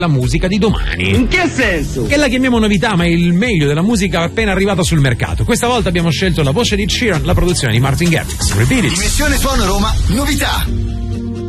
la musica di domani. In che senso? Che la chiamiamo novità, ma è il meglio della musica appena arrivata sul mercato. Questa volta abbiamo scelto la voce di Sheeran, la produzione di Martin Garrix. Repeat it. Dimensione Suono Roma, novità.